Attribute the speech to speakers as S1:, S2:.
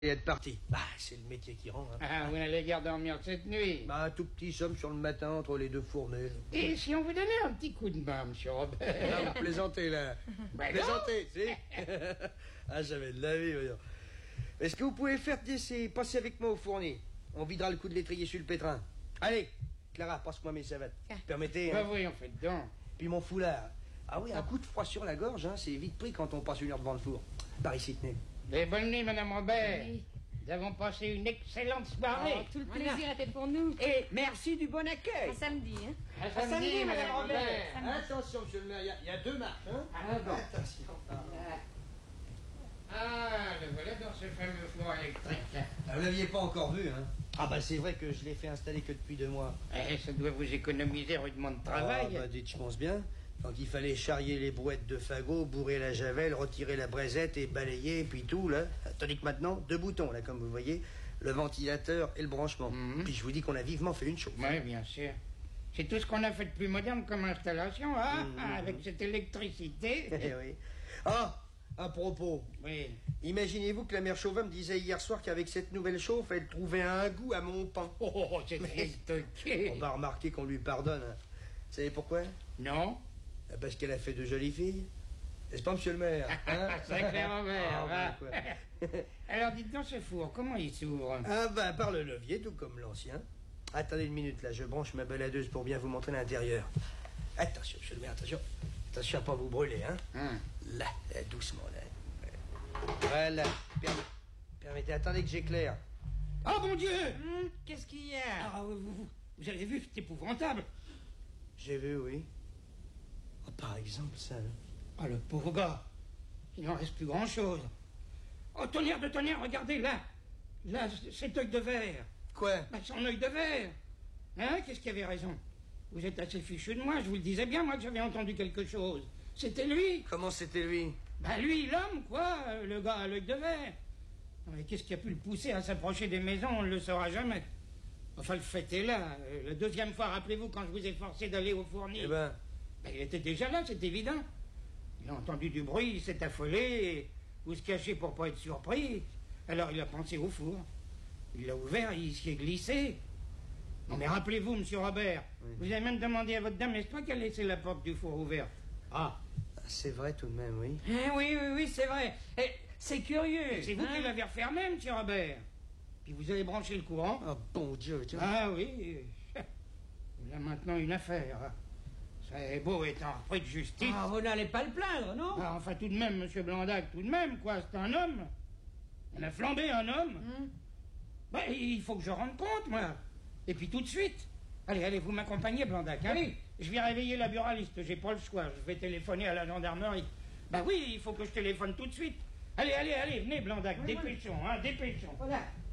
S1: Et être parti. Bah, c'est le métier qui rend. Hein.
S2: Ah, vous n'allez guère dormir cette nuit.
S1: Bah, un tout petit somme sur le matin entre les deux fournées.
S2: Et si on vous donnait un petit coup de main, monsieur Robert?
S1: Ah, vous plaisantez, là.
S2: Bah,
S1: Plaisantez, si. Ah, j'avais de la vie, voyons. Est-ce que vous pouvez faire passer avec moi au fourni? On videra le coup de l'étrier sur le pétrin. Allez, Clara, passe-moi mes savates. Permettez.
S2: Bah
S1: Hein.
S2: oui, on fait dedans.
S1: Puis mon foulard. Ah oui, un coup de froid sur la gorge, hein, c'est vite pris quand on passe une heure devant le four. Par ici, tenez.
S2: Et bonne nuit, madame Robert.
S3: Oui.
S2: Nous avons passé une excellente soirée.
S3: Oh, tout le plaisir était pour nous.
S4: Et merci du bon accueil.
S3: À samedi, hein.
S2: À
S4: samedi, madame Robert.
S1: Attention, monsieur le maire, il y a deux marches, hein.
S2: Ah bon.
S1: Attention.
S2: Ah, le voilà dans ce fameux four électrique.
S1: Ah, vous l'aviez pas encore vu, hein. Ah bah c'est vrai que je l'ai fait installer que depuis 2 mois.
S2: Eh, ça doit vous économiser rudement de travail.
S1: Ah bah dites, je pense bien. Donc il fallait charrier les brouettes de fagots, bourrer la javel, retirer la braisette et balayer, puis tout, là. Tandis que maintenant, 2 boutons, là, comme vous voyez, le ventilateur et le branchement. Puis je vous dis qu'on a vivement fait une chose.
S2: Oui, bien sûr. C'est tout ce qu'on a fait de plus moderne comme installation, hein, avec cette électricité.
S1: Eh oui. Ah, à propos,
S2: Oui.
S1: imaginez-vous que la mère Chauvin me disait hier soir qu'avec cette nouvelle chauffe, elle trouvait un goût à mon pain.
S2: Oh, c'est stocké.
S1: On va remarquer qu'on lui pardonne. Hein. Vous savez pourquoi?
S2: Non?
S1: Parce qu'elle a fait de jolies filles. N'est-ce pas, monsieur le maire? Hein?
S2: Sacré Robert.
S1: Ah,
S2: va.
S1: quoi.
S2: Alors, dites donc ce four, comment il s'ouvre?
S1: Ah bah par le levier, tout comme l'ancien. Attendez une minute, là, je branche ma baladeuse pour bien vous montrer l'intérieur. Attention, monsieur le maire, attention. Attention à pas vous brûler, hein. Là, doucement, là. Voilà. Permettez, attendez que j'éclaire.
S2: Oh, mon Dieu!
S4: Qu'est-ce qu'il y a?
S2: Ah, vous avez vu, c'est épouvantable.
S1: J'ai vu, oui. Oh, par exemple, ça, là.
S2: Ah, le pauvre gars. Il n'en reste plus grand-chose. Oh, tonnerre de tonnerre, regardez, là. Là, cet œil de verre.
S1: Quoi?
S2: Bah, son œil de verre. Hein, qu'est-ce qui avait raison? Vous êtes assez fichu de moi, je vous le disais bien, moi, que j'avais entendu quelque chose. C'était lui.
S1: Comment c'était lui?
S2: Bah, lui, l'homme, quoi, le gars à l'œil de verre. Non, mais qu'est-ce qui a pu le pousser à s'approcher des maisons? On ne le saura jamais. Enfin, le fait est là. La 2e fois, rappelez-vous, quand je vous ai forcé d'aller au fourni.
S1: Eh ben...
S2: Ben, il était déjà là, c'est évident. Il a entendu du bruit, il s'est affolé, ou se cacher pour pas être surpris. Alors il a pensé au four. Il l'a ouvert, il s'y est glissé. Non mais rappelez-vous, monsieur Robert, vous avez même demandé à votre dame, n'est-ce pas, qu'elle laissait la porte du four ouverte? Ah,
S1: C'est vrai tout de même, oui.
S4: Oui, c'est vrai. Et c'est curieux.
S2: c'est vous qui l'avez refermé, monsieur Robert. Puis vous avez branché le courant.
S1: Oh, bon Dieu, tiens.
S2: Ah oui. Il a maintenant une affaire. C'est beau étant repris de justice.
S4: Ah, vous n'allez pas le plaindre, non?
S2: Ah, enfin, tout de même, monsieur Blandac, tout de même, quoi, c'est un homme. On a flambé un homme. Ben, il faut que je rende compte, moi. Et puis tout de suite. Allez, vous m'accompagnez, Blandac, hein?
S4: Oui.
S2: Je vais réveiller la buraliste, j'ai pas le choix. Je vais téléphoner à la gendarmerie. Ben oui, il faut que je téléphone tout de suite. Allez, venez, Blandac, dépêchons, hein, dépêchons.
S4: Voilà.